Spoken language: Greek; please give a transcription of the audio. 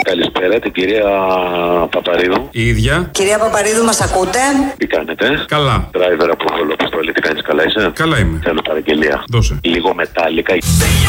καλησπέρα την κυρία Παπαρίδου. Η ίδια. Κυρία Παπαρίδου, μας ακούτε? Τι κάνετε? Καλά. Driver από Βολόπιστολή, τι κάνεις, καλά είσαι? Καλά είμαι. Θέλω παραγγελία. Δώσε. Λίγο μετάλλικα.